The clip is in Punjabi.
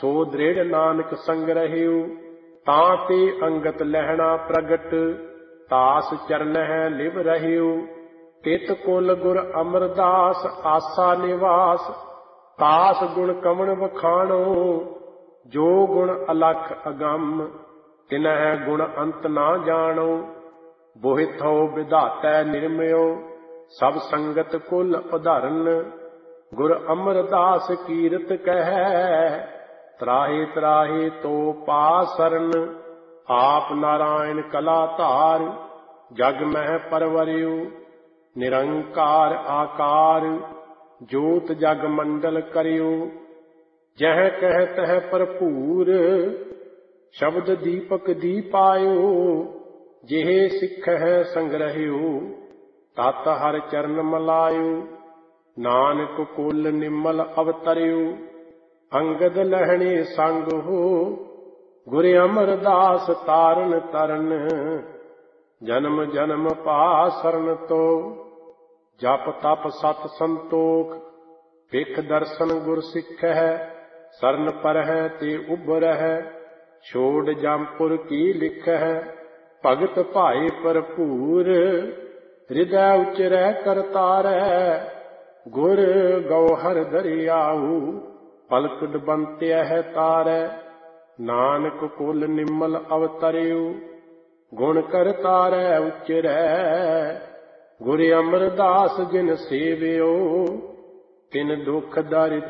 ਸੋ ਦ੍ਰਿੜ ਨਾਨਕ ਸੰਗ ਰਹਿਉ। ਤਾਂ ਤੇ ਅੰਗਤ ਲਹਿਣਾ ਪ੍ਰਗਟ, ਤਾਸ ਚਰਨਹਿ ਲਿਵ ਰਹਿਉ। ਤਿਤ ਕੁਲ ਗੁਰ ਅਮਰਦਾਸ, ਆਸਾ ਨਿਵਾਸ। ਤਾਸ ਗੁਣ ਕਵਣ ਵਖਾਣੋ, ਜੋ ਗੁਣ ਅਲਖ ਅਗੰਮ। ਤਿਨਹਿ ਗੁਣ ਅੰਤ ਨਾ ਜਾਣੋ, ਬੋਹਿਥੋ ਵਿਧਾਤੈ ਨਿਰਮਿਓ। ਸਭ ਸੰਗਤ ਕੁਲ ਉਧਰਨ, ਗੁਰ ਅਮਰਦਾਸ ਕੀਰਤ ਕਹਿ। ਤਰਾਹੇ ਤਰਾਹੇ ਤੋ ਪਾ ਸਰਨ, ਆਪ ਨਾਰਾਇਣ ਕਲਾ ਧਾਰ। ਜਗ ਮਹਿ ਪਰਵਰਿਉ, ਨਿਰੰਕਾਰ ਆਕਾਰ। ਜੋਤ ਜਗ ਮੰਡਲ ਕਰਿਉ, ਜਹ ਕਹਿ ਤਹ ਭਰਪੂਰ। ਸ਼ਬਦ ਦੀਪਕ ਦੀਪਾਇਉ, ਜਿਹੇ ਸਿੱਖਹਿ ਸੰਗ੍ਰਹਿਉ। ਤਤ ਹਰਿ ਚਰਨ ਮਲਾਇਉ, ਨਾਨਕ ਕੁਲ ਨਿਮਲ ਅਵਤਰਿਉ। ਅੰਗਦ ਲਹਿਣੇ ਸੰਗ ਹੋ, ਗੁਰ ਅਮਰਦਾਸ ਤਾਰਨ ਤਰਨ। ਜਨਮ ਜਨਮ ਪਾਸਰਨ ਤੋ, ਜਪ ਤਪ ਸਤ ਸੰਤੋਖ। ਵਿਖ ਦਰਸ਼ਨ ਗੁਰ ਸਿੱਖਹਿ, ਸਰਨ ਪਰਹਿ ਤੇ ਉਭਰਹਿ। ਛੋੜ ਜਮਪੁਰ ਕੀ ਲਿਖਹਿ, ਭਗਤ ਭਾਏ ਭਰਪੂਰ। ਹਿਰਦੈ ਉਚਰੈ ਕਰਤਾਰੈ, ਗੁਰ ਗੌਹਰ ਦਰਿਆਉ। ਪਲਕ ਡਬੰਤਿਐ ਤਾਰੈ, ਨਾਨਕ ਕੁਲ ਨਿਮਲ ਅਵਤਰਿਉ। ਗੁਣ ਕਰਤਾਰੈ ਉਚਰੈ, ਗੁਰ ਅਮਰਦਾਸ ਜਿਨ ਸੇਵਿਓ। ਤਿਨ ਦੁਖ ਦਰਿਦ